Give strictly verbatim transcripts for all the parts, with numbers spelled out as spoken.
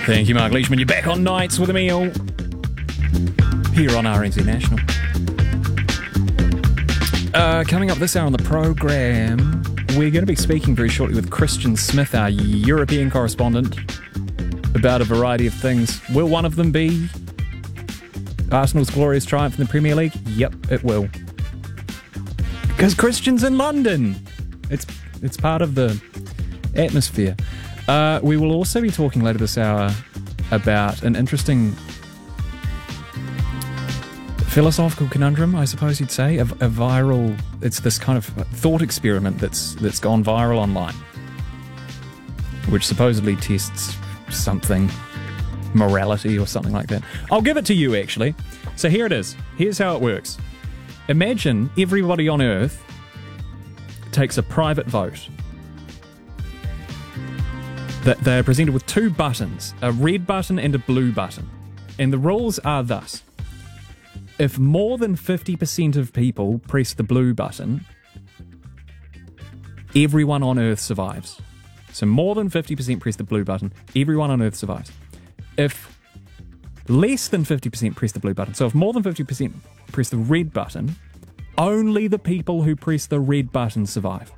Thank you, Mark Leishman. You're back on Nights with Emil here on R N Z National. Uh, coming up this hour on the program, we're going to be speaking very shortly with Christian Smith, our European correspondent, about a variety of things. Will one of them be Arsenal's glorious triumph in the Premier League? Yep, it will. Because Christian's in London. It's it's part of the atmosphere. Uh, we will also be talking later this hour about an interesting philosophical conundrum, I suppose you'd say, a, a viral. It's this kind of thought experiment that's that's gone viral online, which supposedly tests something, morality or something like that. I'll give it to you, actually. So here it is. Here's how it works. Imagine everybody on Earth takes a private vote. That they are presented with two buttons, a red button and a blue button. And the rules are thus. If more than fifty percent of people press the blue button, everyone on Earth survives. So more than fifty percent press the blue button, everyone on Earth survives. If less than fifty percent press the blue button, so if more than fifty percent press the red button, only the people who press the red button survive.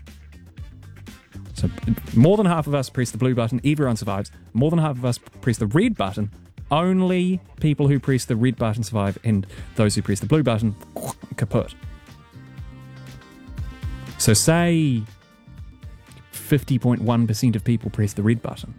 So more than half of us press the blue button, everyone survives. More than half of us press the red button, only people who press the red button survive, and those who press the blue button, kaput. So say fifty point one percent of people press the red button.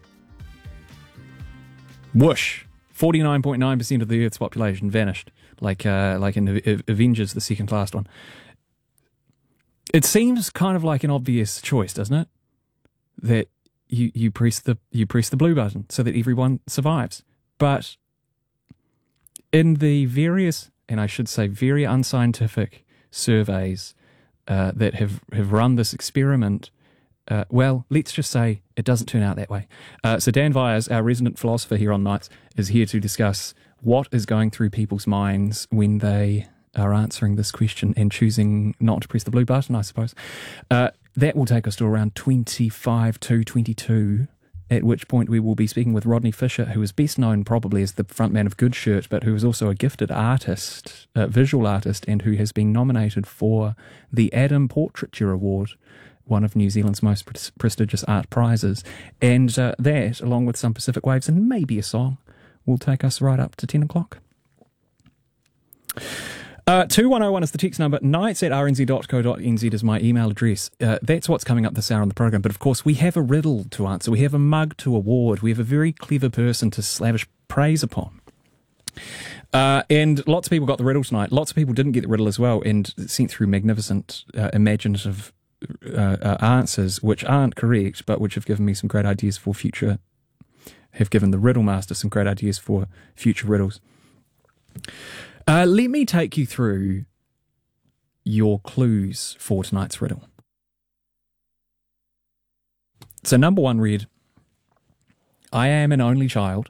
Whoosh! forty-nine point nine percent of the Earth's population vanished, like uh, like in Avengers, the second last one. It seems kind of like an obvious choice, doesn't it? That you, you press the you press the blue button so that everyone survives. But in the various, and I should say very unscientific surveys uh, that have, have run this experiment, uh, well, let's just say it doesn't turn out that way. Uh, so Dan Vyers, our resident philosopher here on Nights, is here to discuss what is going through people's minds when they are answering this question and choosing not to press the blue button, I suppose. Uh, that will take us to around twenty-five to twenty-two, at which point we will be speaking with Rodney Fisher, who is best known probably as the frontman of Good Shirt, but who is also a gifted artist, a visual artist, and who has been nominated for the Adam Portraiture Award, one of New Zealand's most pre- prestigious art prizes. And uh, that, along with some Pacific Waves and maybe a song, will take us right up to ten o'clock. Uh, two one oh one is the text number. Nights at r n z dot co dot n z is my email address. Uh, that's what's coming up this hour on the program. But of course, we have a riddle to answer. We have a mug to award. We have a very clever person to lavish praise upon. Uh, and lots of people got the riddle tonight. Lots of people didn't get the riddle as well and sent through magnificent, uh, imaginative uh, uh, answers, which aren't correct, but which have given me some great ideas for future, have given the riddle master some great ideas for future riddles. Uh, let me take you through your clues for tonight's riddle. So number one read, I am an only child.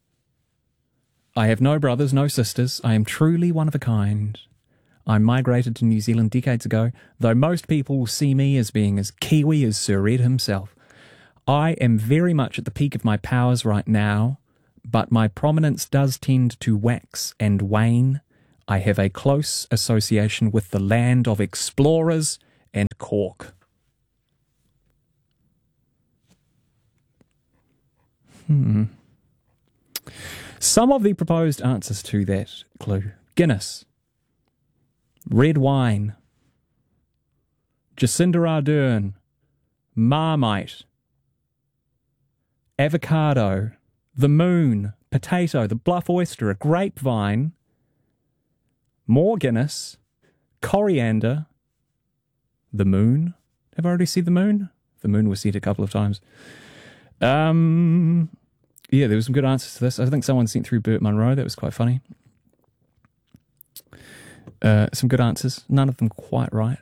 I have no brothers, no sisters. I am truly one of a kind. I migrated to New Zealand decades ago, though most people see me as being as Kiwi as Sir Ed himself. I am very much at the peak of my powers right now, but my prominence does tend to wax and wane. I have a close association with the land of explorers and cork. Hmm. Some of the proposed answers to that clue. Guinness. Red wine. Jacinda Ardern. Marmite. Avocado. The moon. Potato. The bluff oyster. A grapevine. More Guinness. Coriander. The moon. Have I already seen the moon? The moon was said a couple of times. Um, yeah, there were some good answers to this. I think someone sent through Burt Munro. That was quite funny. Uh, some good answers. None of them quite right.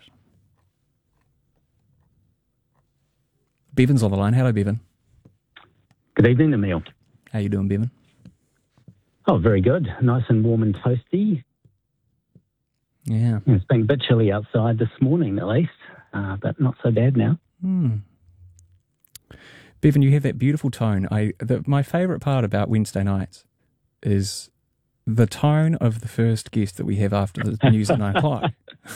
Bevan's on the line. Hello, Bevan. Good evening, Emil. How you doing, Bevan? Oh, very good. Nice and warm and toasty. Yeah. It's been a bit chilly outside this morning, at least, uh, but not so bad now. Hmm. Bevan, you have that beautiful tone. I the, my favourite part about Wednesday nights is the tone of the first guest that we have after the news at nine o'clock,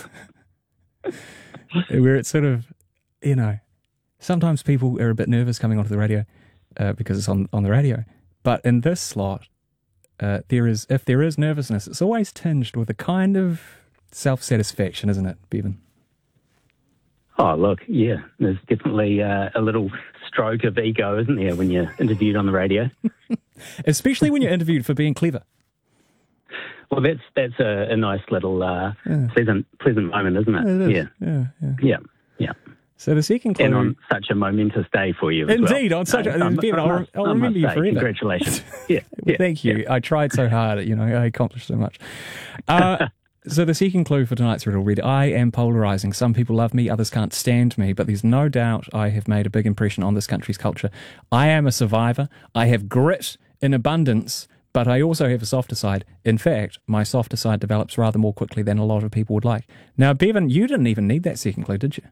where it's sort of, you know, sometimes people are a bit nervous coming onto the radio uh, because it's on, on the radio. But in this slot, uh, there is if there is nervousness, it's always tinged with a kind of self-satisfaction, isn't it, Bevan? Oh, look, yeah, there's definitely uh, a little stroke of ego, isn't there, when you're interviewed on the radio? Especially when you're interviewed for being clever. Well, that's that's a, a nice little uh, Yeah. pleasant pleasant moment, isn't it? It is. Yeah, yeah, yeah. yeah, yeah. So the second clue... And on such a momentous day for you as Indeed, well. on such a... No, Bevan, I I'll, must- I'll I remember must you say, forever. Congratulations. Yeah, yeah, Thank you. yeah. I tried so hard. You know, I accomplished so much. Uh, so the second clue for tonight's riddle read, I am polarising. Some people love me, others can't stand me, but there's no doubt I have made a big impression on this country's culture. I am a survivor. I have grit in abundance, but I also have a softer side. In fact, my softer side develops rather more quickly than a lot of people would like. Now, Bevan, you didn't even need that second clue, did you?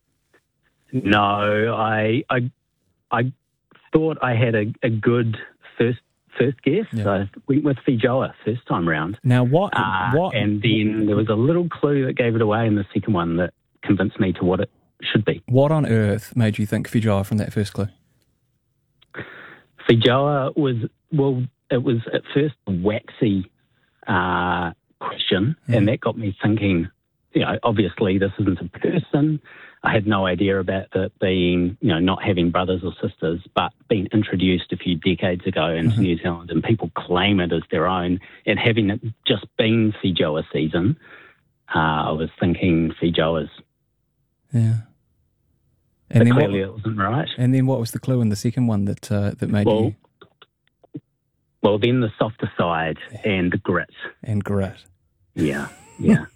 No, I I I thought I had a, a good first first guess. Yeah. So I went with Fijoa first time round. Now, what... Uh, what and then there was a little clue that gave it away in the second one that convinced me to what it should be. What on earth made you think Fijoa from that first clue? Fijoa was, well, it was at first a waxy uh, question, Mm. and that got me thinking, you know, obviously this isn't a person. I had no idea about it being, you know, not having brothers or sisters, but being introduced a few decades ago into Mm-hmm. New Zealand, and people claim it as their own, and having it just been Fijoa season, uh, I was thinking Fijoa's. Yeah. But And then, clearly what, it wasn't right. and then what was the clue in the second one that uh, that made Well, you... Well, then the softer side and the grit. And grit. Yeah, yeah.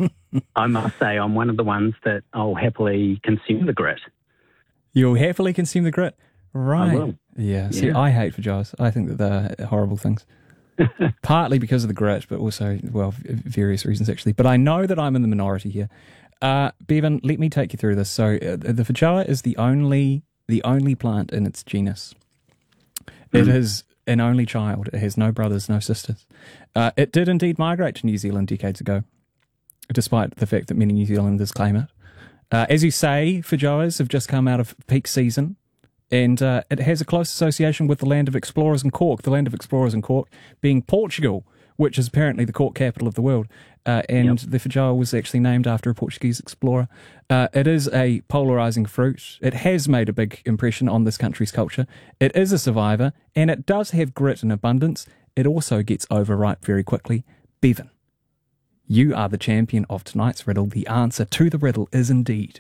I must say I'm one of the ones that I'll happily consume the grit. You'll happily consume the grit? Right. will. Yeah. See, Yeah. I hate Fijoas. I think that they're horrible things. Partly because of the grit, but also, well, v- various reasons actually. But I know that I'm in the minority here. Uh, Bevan, let me take you through this. So uh, the Fijoa is the only the only plant in its genus. It Mm. is an only child. It has no brothers, no sisters. Uh, it did indeed migrate to New Zealand decades ago, despite the fact that many New Zealanders claim it. Uh, as you say, Fijoas have just come out of peak season, and uh, it has a close association with the land of explorers and Cork, the land of explorers and Cork being Portugal, which is apparently the cork capital of the world. Uh, and Yep. the Fijoa was actually named after a Portuguese explorer. Uh, it is a polarising fruit. It has made a big impression on this country's culture. It is a survivor, and it does have grit and abundance. It also gets overripe very quickly. Bevan, you are the champion of tonight's riddle. The answer to the riddle is indeed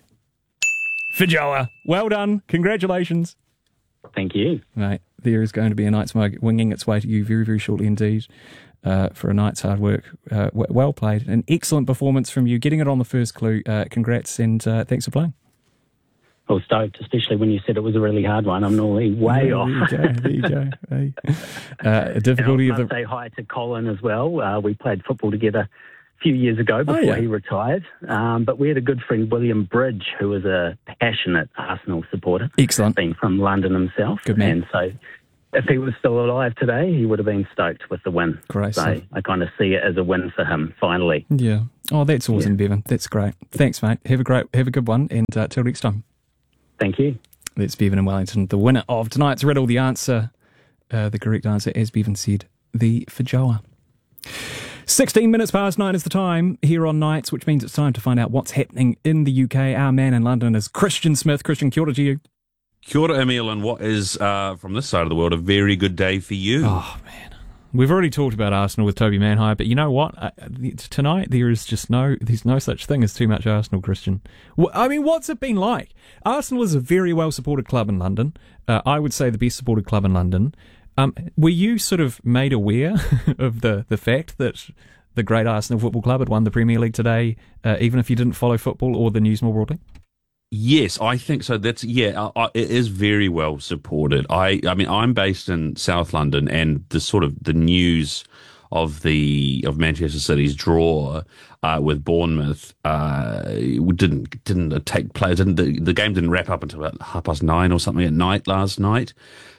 Fijoa. Well done. Congratulations. Thank you. Mate, there is going to be a night's mug winging its way to you very, very shortly indeed. Uh, for a night's hard work. Uh, w- well played. An excellent performance from you. Getting it on the first clue. Uh, congrats and uh, thanks for playing. I was stoked, especially when you said it was a really hard one. I'm normally way Yeah, off. There you go. There you go. Hey. Uh, a difficulty And I of must the... say hi to Colin as well. Uh, we played football together a few years ago before yeah. he retired. Um, but we had a good friend, William Bridge, who was a passionate Arsenal supporter. Excellent. Being from London himself. Good man. And so if he was still alive today, he would have been stoked with the win. Great So stuff. I kind of see it as a win for him, finally. Yeah. Oh, that's awesome, Yeah. Bevan. That's great. Thanks, mate. Have a great, have a good one, and uh, till next time. Thank you. That's Bevan in Wellington, the winner of tonight's riddle. The answer, uh, the correct answer, as Bevan said, the Fijoa. sixteen minutes past nine is the time here on Nights, which means it's time to find out what's happening in the U K. Our man in London is Christian Smith. Christian, kia ora to you. Kia ora, Emil, and what is, uh, from this side of the world, a very good day for you. Oh, man. We've already talked about Arsenal with Toby Manhire, but you know what? Uh, tonight there is just no, there's no such thing as too much Arsenal, Christian. Well, I mean, what's it been like? Arsenal is a very well-supported club in London. Uh, I would say the best-supported club in London. Um, were you sort of made aware of the, the fact that the great Arsenal Football Club had won the Premier League today, uh, even if you didn't follow football or the news more broadly? Yes, I think so. That's yeah, I, I, it is very well supported. I, I mean, I'm based in South London, and the sort of the news of the of Manchester City's draw uh, with Bournemouth uh, didn't didn't take place. Didn't the, the game didn't wrap up until about half past nine or something at night last night.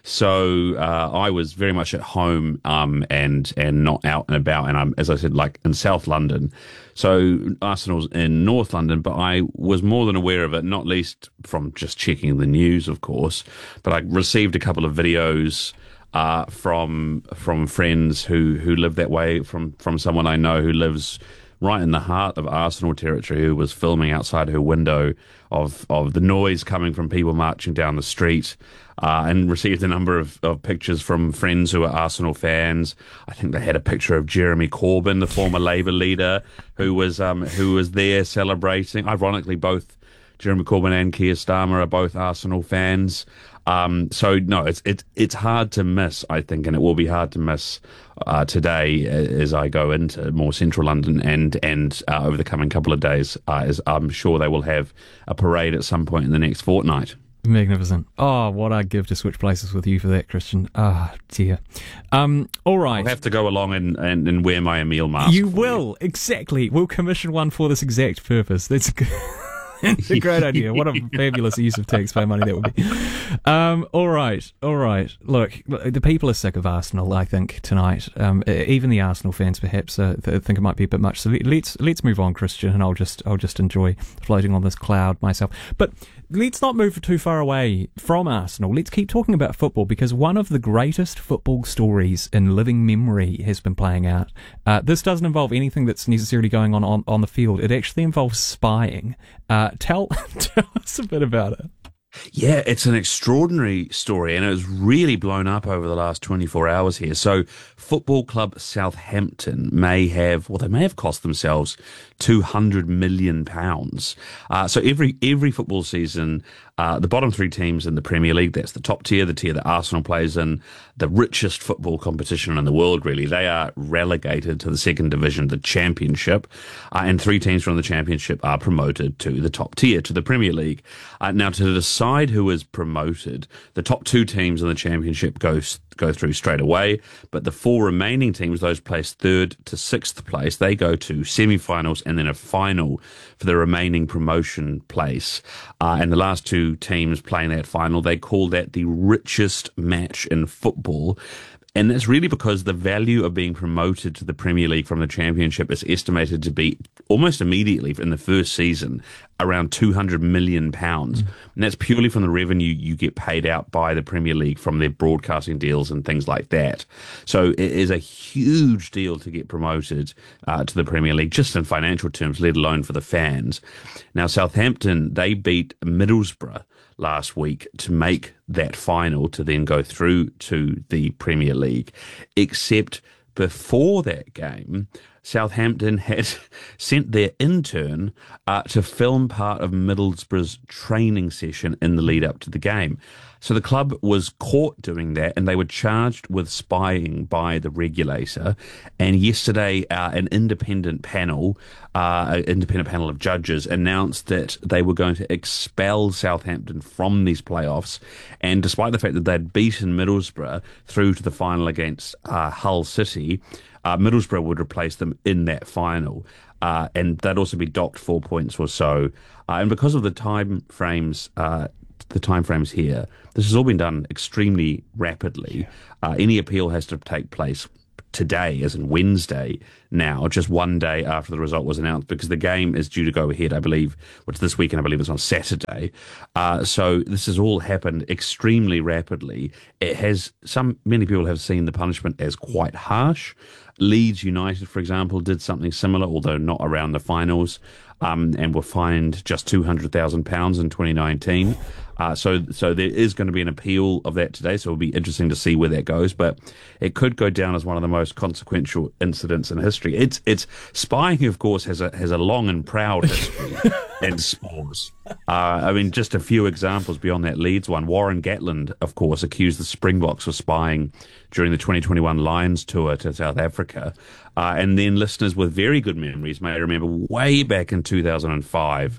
So uh, I was very much at home um, and and not out and about, and I'm, as I said, like in South London. So Arsenal's in North London, but I was more than aware of it, not least from just checking the news, of course. But I received a couple of videos uh, from from friends who, who live that way, from from someone I know who lives right in the heart of Arsenal territory, who was filming outside her window of of the noise coming from people marching down the street, uh, and received a number of, of pictures from friends who are Arsenal fans. I think they had a picture of Jeremy Corbyn, the former Labour leader, who was um, who was there celebrating. Ironically, both Jeremy Corbyn and Keir Starmer are both Arsenal fans. Um, so no, it's it's it's hard to miss, I think, and it will be hard to miss uh, today as I go into more central London and and uh, over the coming couple of days, uh, as I'm sure they will have a parade at some point in the next fortnight. Magnificent. Oh, what I'd give to switch places with you for that, Christian. Ah, oh, dear. Um, all right. I'll have to go along and, and, and wear my Emile mask. You will, you. Exactly. We'll commission one for this exact purpose. That's good. It's a great idea. What a fabulous use of taxpayer money that would be. Um, all right, all right. Look, the people are sick of Arsenal, I think, tonight. Um, even the Arsenal fans, perhaps, uh, think it might be a bit much. So let's let's move on, Christian, and I'll just I'll just enjoy floating on this cloud myself. But let's not move too far away from Arsenal. Let's keep talking about football, because one of the greatest football stories in living memory has been playing out. Uh, this doesn't involve anything that's necessarily going on on, on the field. It actually involves spying. Uh, tell tell us a bit about it. Yeah, it's an extraordinary story, and it was really blown up over the last twenty-four hours here. So, Football Club Southampton may have, well, they may have cost themselves two hundred million pounds. Uh, so every every football season, uh, the bottom three teams in the Premier League, that's the top tier, the tier that Arsenal plays in, the richest football competition in the world, really, they are relegated to the second division, the Championship, uh, and three teams from the Championship are promoted to the top tier, to the Premier League. Uh, now, to decide who is promoted, the top two teams in the Championship go go through straight away, but the four remaining teams, those placed third to sixth place, they go to semi-finals and then a final for the remaining promotion place. Uh, and the last two teams playing that final, they call that the richest match in football. And that's really because the value of being promoted to the Premier League from the Championship is estimated to be almost immediately in the first season around two hundred million pounds. Mm. And that's purely from the revenue you get paid out by the Premier League from their broadcasting deals and things like that. So it is a huge deal to get promoted uh, to the Premier League, just in financial terms, let alone for the fans. Now, Southampton, they beat Middlesbrough last week to make that final to then go through to the Premier League. Except before that game, Southampton had sent their intern uh, to film part of Middlesbrough's training session in the lead up to the game. So the club was caught doing that, and they were charged with spying by the regulator. And yesterday, uh, an independent panel, uh, an independent panel of judges announced that they were going to expel Southampton from these playoffs. And despite the fact that they'd beaten Middlesbrough through to the final against uh, Hull City, uh, Middlesbrough would replace them in that final. Uh, and they'd also be docked four points or so. Uh, and because of the time frames, uh, the timeframes here, this has all been done extremely rapidly. Uh, any appeal has to take place today, as in Wednesday now, just one day after the result was announced, because the game is due to go ahead, I believe, which this weekend, I believe it's on Saturday. Uh, so this has all happened extremely rapidly. It has, some, many people have seen the punishment as quite harsh. Leeds United, for example, did something similar, although not around the finals, um, and were fined just two hundred thousand pounds in twenty nineteen. Uh, so, so there is going to be an appeal of that today, so it'll be interesting to see where that goes. But it could go down as one of the most consequential incidents in history. It's, it's spying, of course, has a has a long and proud history in sports. Uh, I mean, just a few examples beyond that Leeds one. Warren Gatland, of course, accused the Springboks of spying during the twenty twenty-one Lions tour to South Africa. Uh, and then listeners with very good memories may remember way back in two thousand five.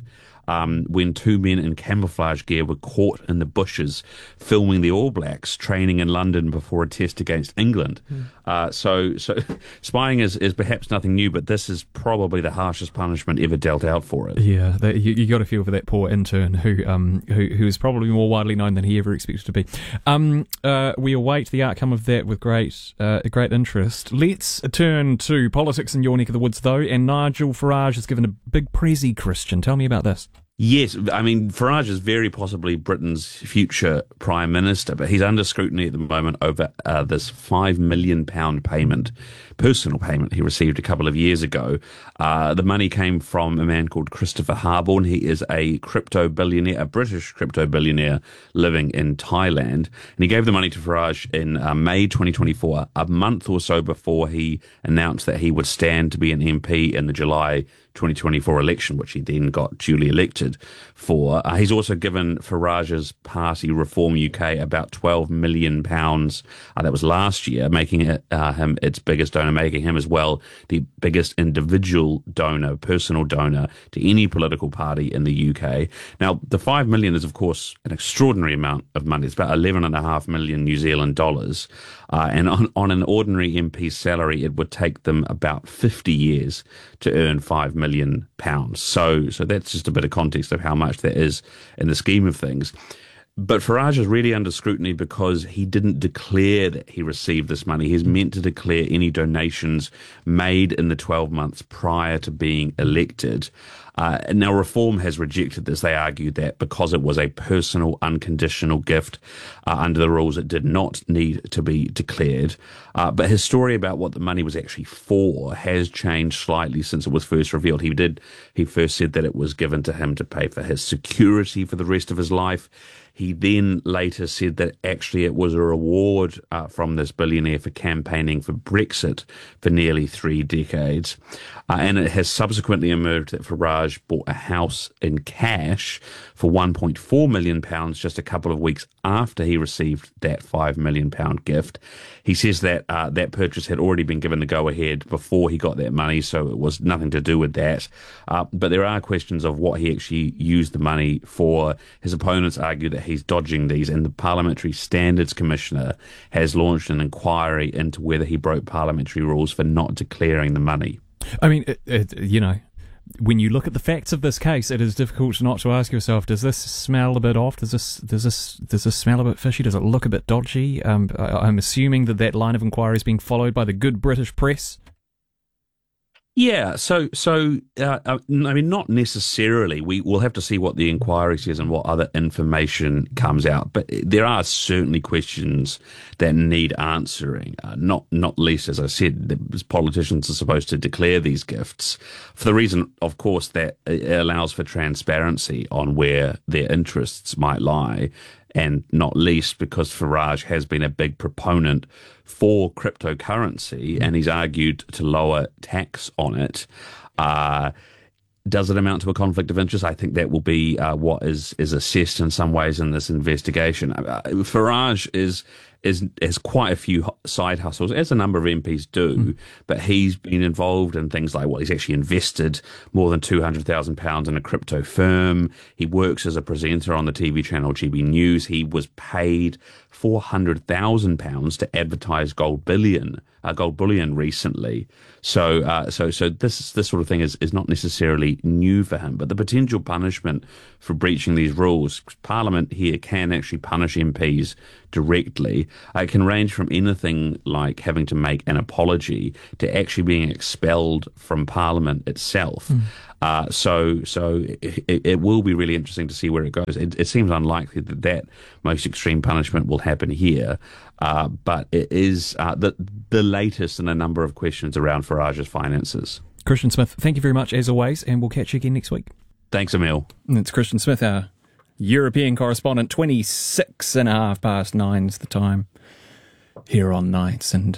um, when two men in camouflage gear were caught in the bushes filming the All Blacks training in London before a test against England. Mm. Uh, so, so spying is, is perhaps nothing new, but this is probably the harshest punishment ever dealt out for it. Yeah, that, you, you got to feel for that poor intern who um who who is probably more widely known than he ever expected to be. Um, uh, we await the outcome of that with great uh, great interest. Let's turn to politics in your neck of the woods, though, and Nigel Farage has given a big prezi, Christian. Tell me about this. Yes, I mean, Farage is very possibly Britain's future Prime Minister, but he's under scrutiny at the moment over uh, this five million pounds payment, personal payment he received a couple of years ago. Uh, the money came from a man called Christopher Harborne. He is a crypto billionaire, a British crypto billionaire living in Thailand. And he gave the money to Farage in uh, May twenty twenty-four, a month or so before he announced that he would stand to be an M P in the July twenty twenty-four election, which he then got duly elected for. Uh, he's also given Farage's party, Reform U K, about twelve million pounds. Uh, that was last year, making it, uh, him its biggest donor, making him as well the biggest individual donor, personal donor to any political party in the U K. Now, the five million is, of course, an extraordinary amount of money. It's about eleven and a half million New Zealand dollars. Uh, and on, on an ordinary M P salary, it would take them about fifty years to earn five million pounds. So, so that's just a bit of context of how much that is in the scheme of things. But Farage is really under scrutiny because he didn't declare that he received this money. He's meant to declare any donations made in the twelve months prior to being elected. Uh, now, Reform has rejected this. They argued that because it was a personal, unconditional gift, uh, under the rules, it did not need to be declared. Uh, but his story about what the money was actually for has changed slightly since it was first revealed. He did, he first said that it was given to him to pay for his security for the rest of his life. He then later said that actually it was a reward uh, from this billionaire for campaigning for Brexit for nearly three decades. Uh, and it has subsequently emerged that Farage bought a house in cash for one point four million pounds just a couple of weeks after he received that five million pounds gift. He says that uh, that purchase had already been given the go-ahead before he got that money, so it was nothing to do with that. Uh, but there are questions of what he actually used the money for. His opponents argue that he's dodging these, and the Parliamentary Standards Commissioner has launched an inquiry into whether he broke parliamentary rules for not declaring the money. I mean, it, it, you know, when you look at the facts of this case, it is difficult not to ask yourself, does this smell a bit off? Does this does this does this smell a bit fishy? Does it look a bit dodgy? Um, I, I'm assuming that that line of inquiry is being followed by the good British press. Yeah, so so uh, I mean, not necessarily. We will have to see what the inquiry says and what other information comes out. But there are certainly questions that need answering. Uh, not not least, as I said, the politicians are supposed to declare these gifts for the reason, of course, that it allows for transparency on where their interests might lie. And not least because Farage has been a big proponent for cryptocurrency, and he's argued to lower tax on it. Uh, does it amount to a conflict of interest? I think that will be uh, what is is assessed in some ways in this investigation. Uh, Farage is is has quite a few side hustles, as a number of M Ps do, mm. but he's been involved in things like, well, he's actually invested more than two hundred thousand pounds in a crypto firm. He works as a presenter on the T V channel G B News. He was paid four hundred thousand pounds to advertise gold bullion, uh, gold bullion recently. So, uh, so, so this this sort of thing is, is not necessarily new for him. But the potential punishment for breaching these rules, Parliament here can actually punish M Ps directly. Uh, it can range from anything like having to make an apology to actually being expelled from Parliament itself. Mm. Uh, so, so it, it will be really interesting to see where it goes. It, it seems unlikely that that most extreme punishment will happen here, uh, but it is uh, the the latest in a number of questions around Farage's finances. Christian Smith, thank you very much as always, and we'll catch you again next week. Thanks, Emil. It's Christian Smith, our European correspondent. twenty-six and a half past nine's the time here on Nights, and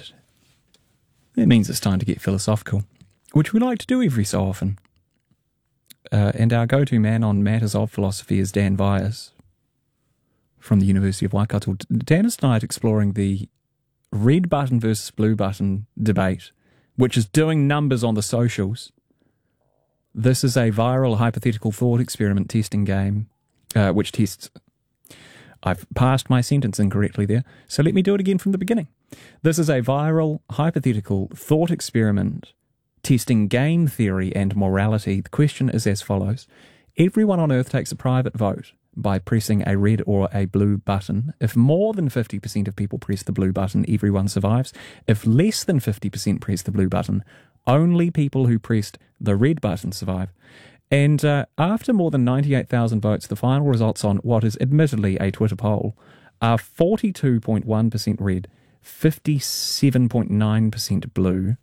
it means it's time to get philosophical, which we like to do every so often. Uh, and our go-to man on matters of philosophy is Dan Vyers from the University of Waikato. Dan is tonight exploring the red button versus blue button debate, which is doing numbers on the socials. This is a viral hypothetical thought experiment testing game, uh, which tests... I've passed my sentence incorrectly there, so let me do it again from the beginning. This is a viral hypothetical thought experiment testing game theory and morality. The question is as follows. Everyone on Earth takes a private vote by pressing a red or a blue button. If more than fifty percent of people press the blue button, everyone survives. If less than fifty percent press the blue button, only people who pressed the red button survive. And uh, after more than ninety-eight thousand votes, the final results on what is admittedly a Twitter poll are forty-two point one percent red, fifty-seven point nine percent blue.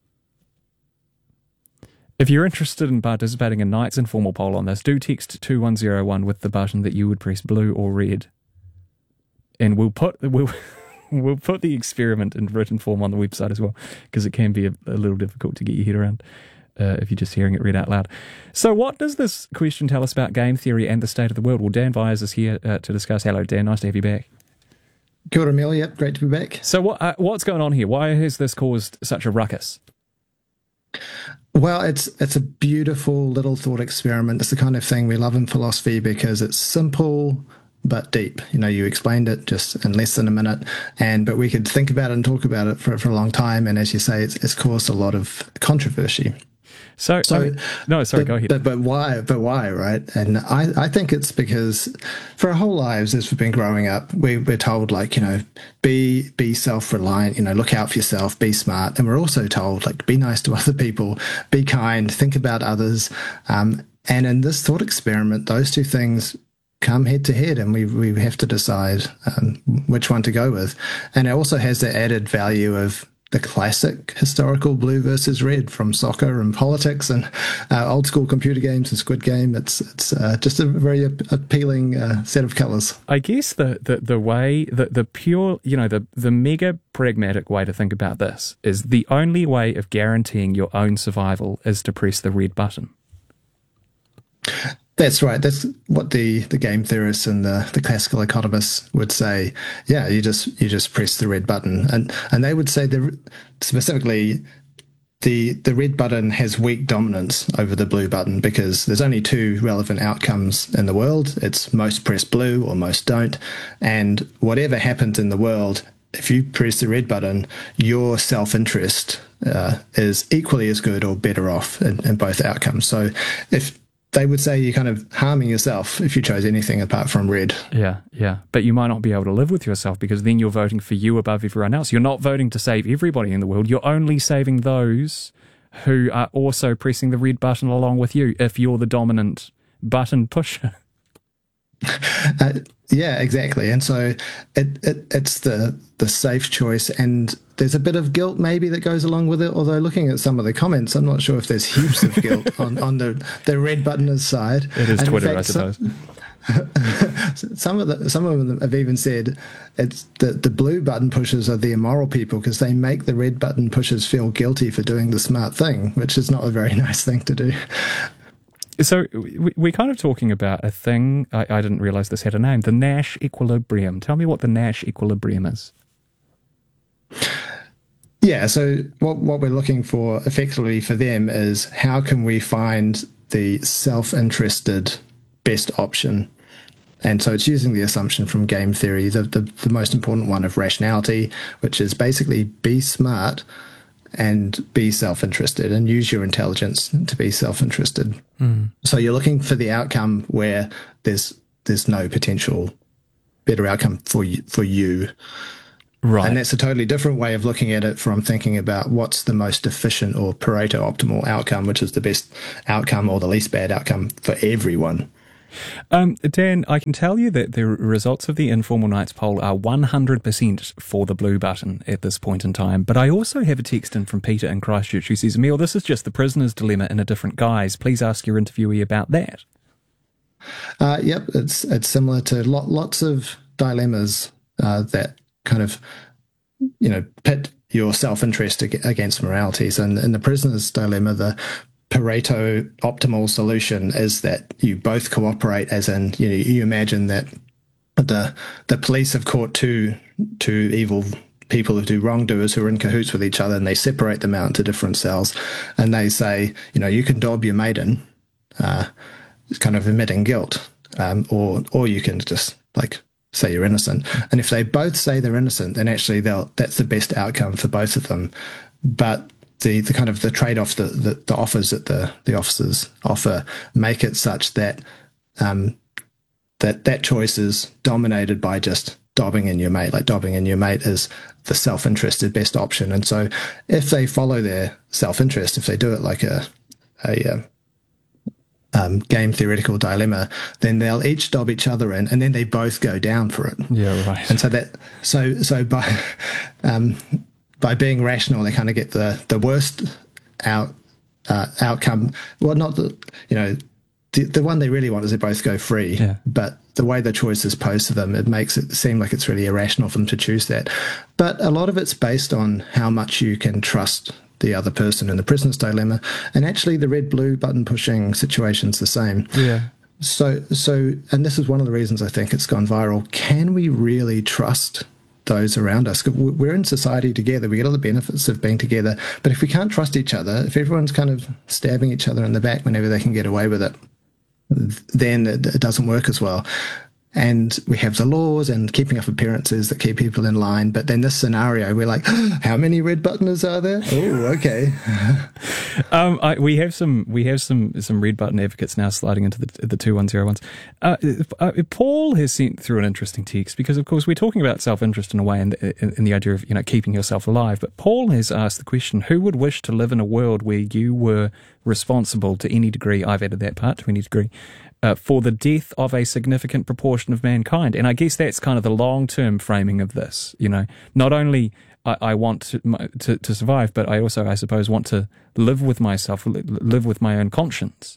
If you're interested in participating in Knight's informal poll on this, do text two one zero one with the button that you would press blue or red. And we'll put we'll, we'll put the experiment in written form on the website as well, because it can be a, a little difficult to get your head around uh, if you're just hearing it read out loud. So what does this question tell us about game theory and the state of the world? Well, Dan Vyers is here uh, to discuss. Hello, Dan. Nice to have you back. Kia ora, Mel. Yep, great to be back. So what uh, what's going on here? Why has this caused such a ruckus? Well, it's it's a beautiful little thought experiment. It's the kind of thing we love in philosophy because it's simple but deep. You know, you explained it just in less than a minute, and but we could think about it and talk about it for, for a long time. And as you say, it's, it's caused a lot of controversy. So, so I mean, no, sorry, but, go ahead. But, but why? But why, right? And I, I think it's because for our whole lives, as we've been growing up, we, we're told, like, you know, be be self-reliant, you know, look out for yourself, be smart. And we're also told, like, be nice to other people, be kind, think about others. Um, and in this thought experiment, those two things come head to head, and we we have to decide um, which one to go with. And it also has the added value of the classic historical blue versus red from soccer and politics and uh, old school computer games and Squid Game. It's it's uh, just a very ap- appealing uh, set of colours. I guess the, the, the way, the, the pure, you know, the, the mega pragmatic way to think about this is the only way of guaranteeing your own survival is to press the red button. That's right. That's what the, the game theorists and the, the classical economists would say. Yeah, you just you just press the red button, and and they would say the specifically the the red button has weak dominance over the blue button because there's only two relevant outcomes in the world. It's most press blue or most don't, and whatever happens in the world, if you press the red button, your self-interest uh, is equally as good or better off in, in both outcomes. So if they would say you're kind of harming yourself if you chose anything apart from red. Yeah, yeah. But you might not be able to live with yourself because then you're voting for you above everyone else. You're not voting to save everybody in the world. You're only saving those who are also pressing the red button along with you if you're the dominant button pusher. Uh, yeah, exactly. And so it, it it's the the safe choice, and there's a bit of guilt maybe that goes along with it. Although looking at some of the comments, I'm not sure if there's heaps of guilt on, on the, the red buttoners side. It is and Twitter, fact, I suppose. Some, some of the, some of them have even said it's the, the blue button pushers are the immoral people because they make the red button pushers feel guilty for doing the smart thing, which is not a very nice thing to do. So we, we're kind of talking about a thing, I, I didn't realise this had a name, the Nash equilibrium. Tell me what the Nash equilibrium is. Yeah, so what what we're looking for effectively for them is how can we find the self-interested best option? And so it's using the assumption from game theory, the, the, the most important one of rationality, which is basically be smart and be self-interested and use your intelligence to be self-interested. Mm. So you're looking for the outcome where there's there's no potential better outcome for you, for you. Right. And that's a totally different way of looking at it from thinking about what's the most efficient or Pareto optimal outcome, which is the best outcome or the least bad outcome for everyone. Um, Dan, I can tell you that the results of the Informal Knights poll are one hundred percent for the blue button at this point in time. But I also have a text in from Peter in Christchurch who says, Emil, this is just the prisoner's dilemma in a different guise. Please ask your interviewee about that. Uh, yep, it's it's similar to lot, lots of dilemmas uh, that kind of, you know, pit your self-interest against moralities. And in the prisoner's dilemma, the Pareto optimal solution is that you both cooperate, as in, you know, you imagine that the the police have caught two two evil people who do wrongdoers who are in cahoots with each other, and they separate them out into different cells, and they say, you know, you can dob your mate in, uh, kind of admitting guilt, um, or or you can just like say you're innocent. And if they both say they're innocent, then actually they'll that's the best outcome for both of them. But the, the kind of the trade-off, the, the, the offers that the, the officers offer make it such that um, that that choice is dominated by just dobbing in your mate. Like dobbing in your mate is the self-interested best option. And so if they follow their self-interest, if they do it like a, a um, Um, game theoretical dilemma, then they'll each dob each other in, and then they both go down for it. Yeah, right. And so that, so so by um, by being rational, they kind of get the the worst out uh, outcome. Well, not the you know the the one they really want is they both go free. Yeah. But the way the choice is posed to them, it makes it seem like it's really irrational for them to choose that. But a lot of it's based on how much you can trust the other person in the prisoner's dilemma, and actually the red blue button pushing situation's the same. Yeah. So so and this is one of the reasons I think it's gone viral. Can we really trust those around us? We're in society together, we get all the benefits of being together, but if we can't trust each other, if everyone's kind of stabbing each other in the back whenever they can get away with it, then it, it doesn't work as well. And we have the laws and keeping up appearances that keep people in line. But then this scenario, we're like, how many red buttoners are there? Oh, okay. um, I, we have some we have some some red button advocates now sliding into the the two one zero ones. Uh, uh, Paul has sent through an interesting text because, of course, we're talking about self-interest in a way, and in, in the idea of you know keeping yourself alive. But Paul has asked the question: who would wish to live in a world where you were responsible to any degree? I've added that part to any degree. Uh, for the death of a significant proportion of mankind. And I guess that's kind of the long-term framing of this, you know. Not only I, I want to, to to survive, but I also, I suppose, want to live with myself, live with my own conscience.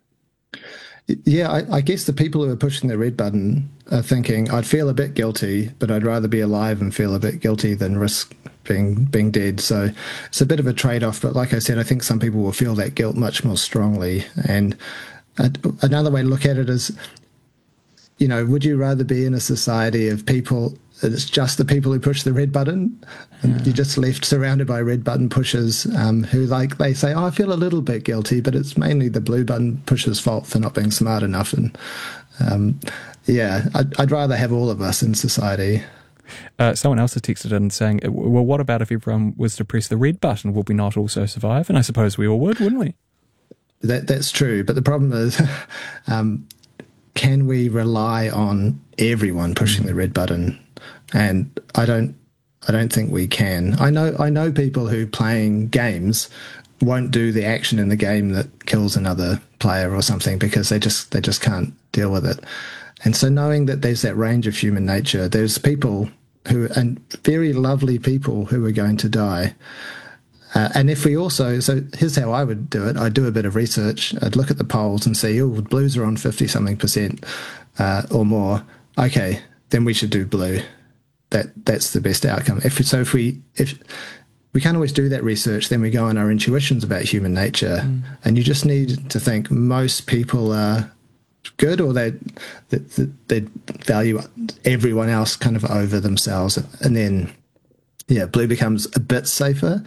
Yeah, I, I guess the people who are pushing the red button are thinking, I'd feel a bit guilty, but I'd rather be alive and feel a bit guilty than risk being being dead. So it's a bit of a trade-off. But like I said, I think some people will feel that guilt much more strongly. And another way to look at it is, you know, would you rather be in a society of people, it's just the people who push the red button, and yeah. you're just left surrounded by red button pushers um, who, like, they say, oh, I feel a little bit guilty, but it's mainly the blue button pushers' fault for not being smart enough. And um, yeah, I'd, I'd rather have all of us in society. Uh, someone else has texted in saying, well, what about if everyone was to press the red button? Would we not also survive? And I suppose we all would, wouldn't we? That that's true, but the problem is, um, can we rely on everyone pushing the red button? And I don't, I don't think we can. I know, I know people who playing games won't do the action in the game that kills another player or something because they just they just can't deal with it. And so, knowing that there's that range of human nature, there's people who and very lovely people who are going to die. Uh, and if we also, so here's how I would do it. I'd do a bit of research. I'd look at the polls and see, oh, blues are on fifty something percent uh, or more. Okay, then we should do blue. That that's the best outcome. If so, if we if we can't always do that research, then we go on our intuitions about human nature, mm. and you just need to think most people are good, or they they, they value everyone else kind of over themselves, and then yeah, blue becomes a bit safer.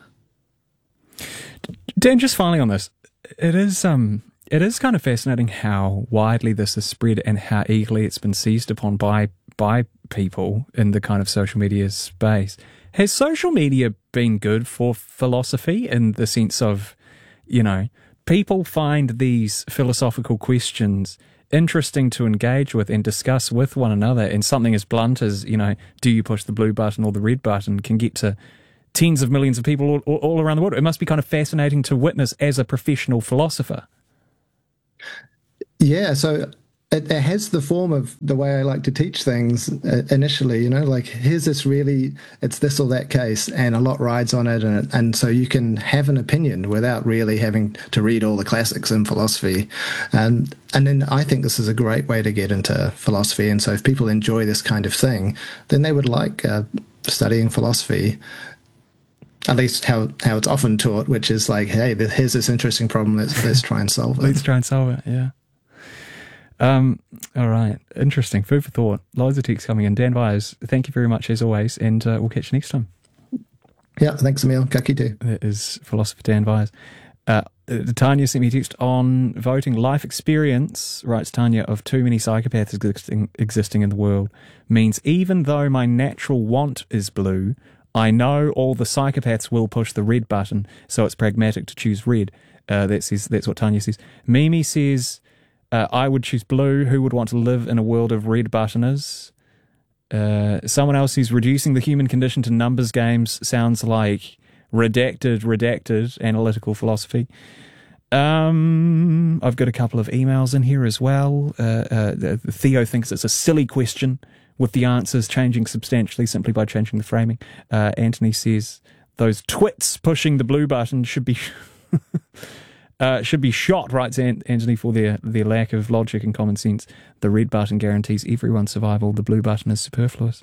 Dan, just finally on this, it is um, it is kind of fascinating how widely this has spread and how eagerly it's been seized upon by by people in the kind of social media space. Has social media been good for philosophy in the sense of, you know, people find these philosophical questions interesting to engage with and discuss with one another, and something as blunt as, you know, do you push the blue button or the red button can get to tens of millions of people all, all, all around the world. It must be kind of fascinating to witness as a professional philosopher. Yeah, so it, it has the form of the way I like to teach things initially, you know, like here's this really, it's this or that case, and a lot rides on it, and, and so you can have an opinion without really having to read all the classics in philosophy. And, and then I think this is a great way to get into philosophy, and so if people enjoy this kind of thing, then they would like uh, studying philosophy. At least how, how it's often taught, which is like, hey, here's this interesting problem, let's let's try and solve it. Let's try and solve it, yeah. Um, all right. Interesting. Food for thought. Loads of texts coming in. Dan Byers, thank you very much as always, and uh, we'll catch you next time. Yeah, thanks, Emil. Ka kite. That is philosopher Dan Byers. Uh, Tanya sent me a text on voting. Life experience, writes Tanya, of too many psychopaths existing, existing in the world means even though my natural want is blue, I know all the psychopaths will push the red button, so it's pragmatic to choose red. Uh, that says, that's what Tanya says. Mimi says, uh, I would choose blue. Who would want to live in a world of red buttoners? Uh, someone else says, reducing the human condition to numbers games sounds like redacted, redacted analytical philosophy. Um, I've got a couple of emails in here as well. Uh, uh, Theo thinks it's a silly question with the answers changing substantially simply by changing the framing. Uh, Anthony says those twits pushing the blue button should be uh, should be shot, writes Anthony, for their, their lack of logic and common sense. The red button guarantees everyone's survival. The blue button is superfluous.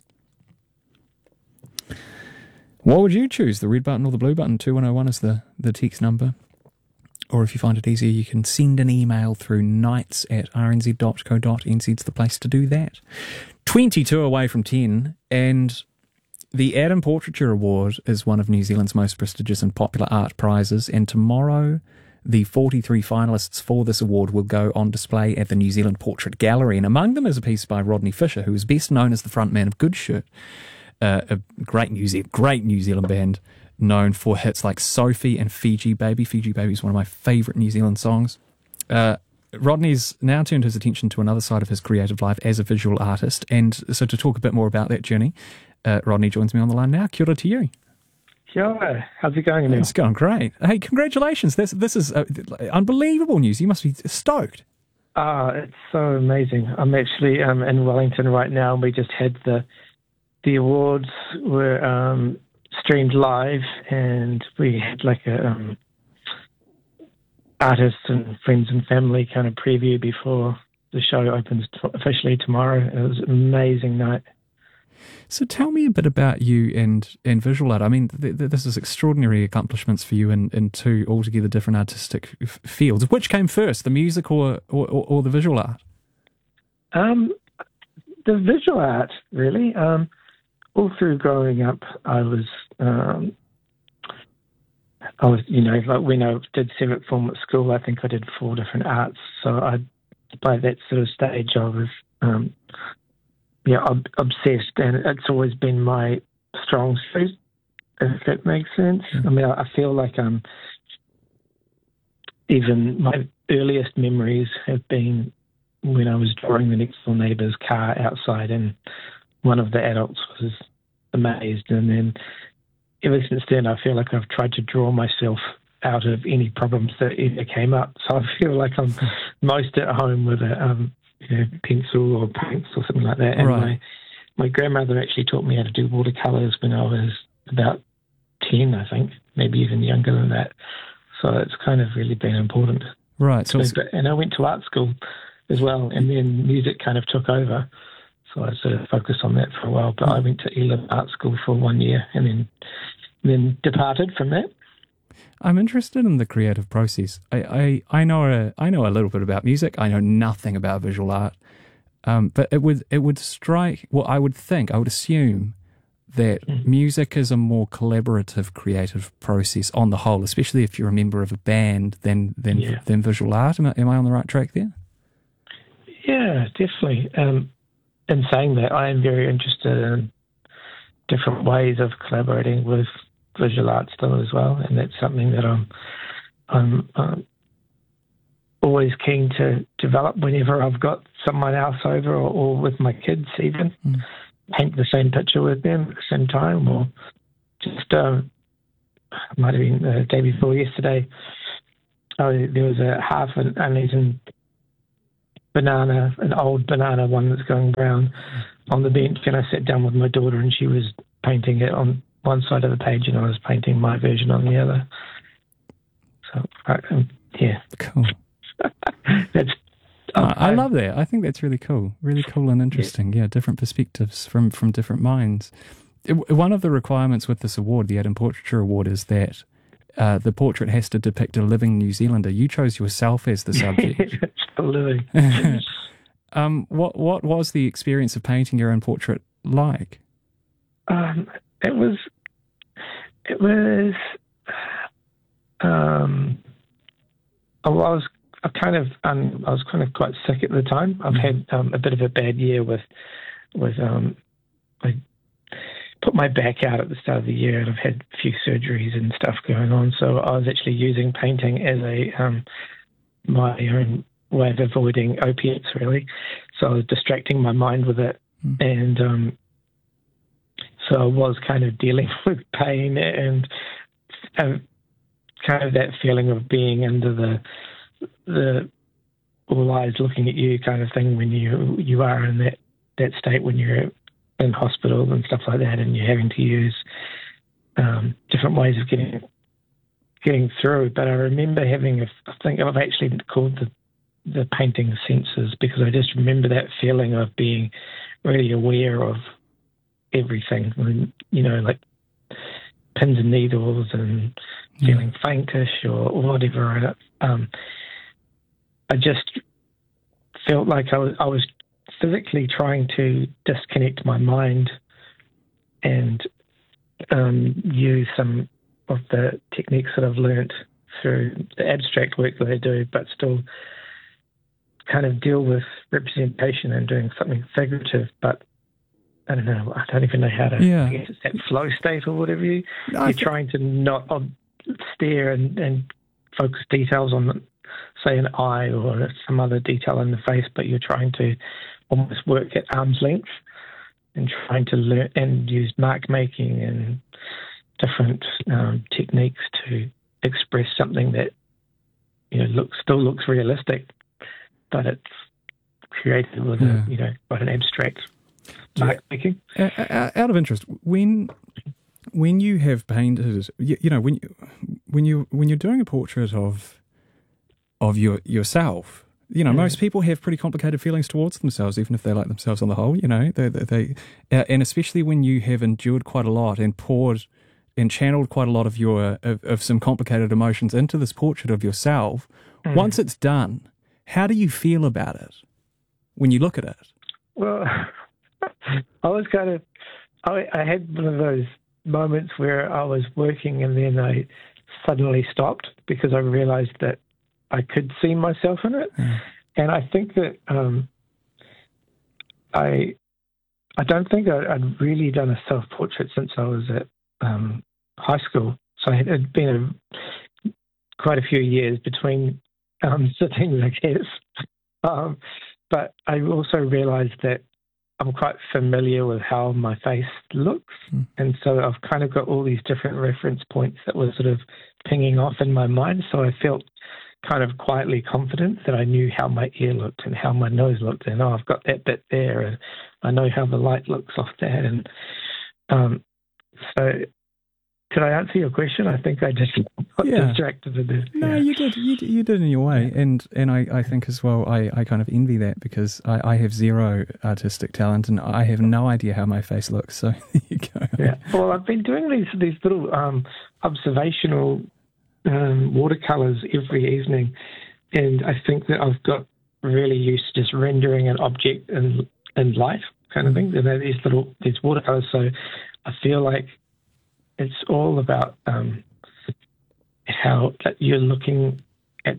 What would you choose, the red button or the blue button? two one oh one is the, the text number. Or if you find it easier, you can send an email through nights at r n z dot co dot n z. It's the place to do that. twenty-two away from ten, and the Adam Portraiture Award is one of New Zealand's most prestigious and popular art prizes, and tomorrow the forty-three finalists for this award will go on display at the New Zealand Portrait Gallery, and among them is a piece by Rodney Fisher, who is best known as the frontman of Good Shirt, uh, a great New Zealand, great New Zealand band known for hits like Sophie and Fiji Baby. Fiji Baby is one of my favourite New Zealand songs. Uh, Rodney's now turned his attention to another side of his creative life as a visual artist, and so to talk a bit more about that journey, uh, Rodney joins me on the line now. Kia ora to you. Kia ora. How's it going, Emil? It's going great. Hey, congratulations. This, this is uh, unbelievable news. You must be stoked. Ah, it's so amazing. I'm actually um, in Wellington right now, and we just had the the awards were um, streamed live, and we had like a um, artists and friends and family kind of preview before the show opens t- officially tomorrow. It was an amazing night. So tell me a bit about you and, and visual art. I mean, th- th- this is extraordinary accomplishments for you in, in two altogether different artistic f- fields. Which came first, the music or, or, or the visual art? Um, the visual art, really. Um, all through growing up, I was, um, I was, you know, like when I did seventh form at school, I think I did four different arts. So I, by that sort of stage, I was, um, yeah, ob- obsessed, and it's always been my strong suit, if that makes sense. I mean, I, I feel like um, even my earliest memories have been when I was drawing the next door neighbour's car outside, and one of the adults was amazed, and then ever since then, I feel like I've tried to draw myself out of any problems that ever came up. So I feel like I'm most at home with a um, you know, pencil or paints or something like that. And right. my my grandmother actually taught me how to do watercolours when I was about ten, I think, maybe even younger than that. So it's kind of really been important. Right. So, so and I went to art school as well, and then music kind of took over. So I sort of focused on that for a while. But I went to Elam Art School for one year, and then then departed from that. I'm interested in the creative process. I, I, I know a I know a little bit about music. I know nothing about visual art. Um, but it would it would strike. Well, I would think I would assume that mm. music is a more collaborative, creative process on the whole, especially if you're a member of a band than than yeah. than visual art. Am I, am I on the right track there? Yeah, definitely. Um, in saying that, I am very interested in different ways of collaborating with visual art still as well, and that's something that I'm I'm um, always keen to develop whenever I've got someone else over, or, or with my kids even. Mm. Paint the same picture with them at the same time, or just um, it might have been the day before yesterday. Oh, there was a half an uneaten banana, an old banana one that's going brown, on the bench, and I sat down with my daughter, and she was painting it on one side of the page, and I was painting my version on the other. So, um, yeah. Cool. That's. Um, I, I love that. I think that's really cool. Really cool and interesting. Yeah, yeah different perspectives from, from different minds. It, one of the requirements with this award, the Adam Portraiture Award, is that uh, the portrait has to depict a living New Zealander. You chose yourself as the subject. A living. Um, what what was the experience of painting your own portrait like? Um, it was, it was, um, I was I kind of, um, I was kind of quite sick at the time. I've had um, a bit of a bad year with, with, um, I put my back out at the start of the year, and I've had a few surgeries and stuff going on. So I was actually using painting as a um, my own way of avoiding opiates, really. So I was distracting my mind with it, mm. and um, so I was kind of dealing with pain and uh, kind of that feeling of being under the the all eyes looking at you kind of thing when you you are in that, that state when you're in hospital and stuff like that, and you're having to use um, different ways of getting getting through. But I remember having a, I think I've actually called the the painting senses, because I just remember that feeling of being really aware of everything, when, you know, like pins and needles and feeling mm. faintish or, or whatever. And um, I just felt like I was, I was physically trying to disconnect my mind and um, use some of the techniques that I've learnt through the abstract work that I do, but still kind of deal with representation and doing something figurative. But I don't know, I don't even know how to, yeah. I guess it's that flow state or whatever. You, no, you're trying to not uh, stare and, and focus details on, say, an eye or some other detail in the face, but you're trying to almost work at arm's length and trying to learn and use mark making and different um, techniques to express something that, you know, looks still looks realistic, but it's created with yeah. a, you know, quite an abstract mark making. Out of interest, when when you have painted, you, you know, when you, when you when you're doing a portrait of of your yourself, you know, mm. most people have pretty complicated feelings towards themselves, even if they like themselves on the whole. You know, they they, they uh, and especially when you have endured quite a lot and poured and channeled quite a lot of your of, of some complicated emotions into this portrait of yourself. Mm. Once it's done, how do you feel about it when you look at it? Well, I was kind of, I, I had one of those moments where I was working and then I suddenly stopped because I realized that I could see myself in it. Mm. And I think that um, I I don't think I, I'd really done a self-portrait since I was at um, high school. So it had been a, quite a few years between um, sittings, I guess. Um, but I also realized that I'm quite familiar with how my face looks. Mm. And so I've kind of got all these different reference points that were sort of pinging off in my mind. So I felt kind of quietly confident that I knew how my ear looked and how my nose looked. And, oh, I've got that bit there. And I know how the light looks off that. And um, so did I answer your question? I think I just got yeah. distracted a bit. No, yeah. you did. You, you did in your way. And and I, I think as well, I, I kind of envy that because I, I have zero artistic talent and I have no idea how my face looks. So there you go. Yeah. Well, I've been doing these, these little um, observational um, watercolours every evening. And I think that I've got really used to just rendering an object in, in light kind of thing. And they're these little, these watercolours. So I feel like it's all about um, how that you're looking at.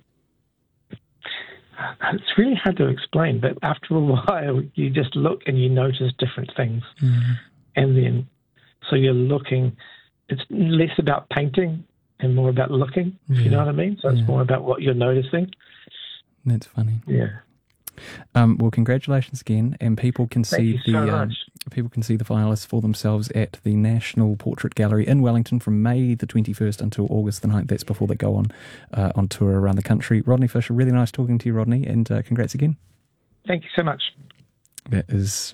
It's really hard to explain, but after a while, you just look and you notice different things, mm-hmm. and then so you're looking. It's less about painting and more about looking. Yeah. If you know what I mean. So it's yeah. more about what you're noticing. That's funny. Yeah. Um, well, congratulations again, and people can Thank see you the so um, much. people can see the finalists for themselves at the National Portrait Gallery in Wellington from May the twenty-first until August the ninth. That's before they go on uh, on tour around the country. Rodney Fisher, really nice talking to you, Rodney, and uh, congrats again. Thank you so much. That is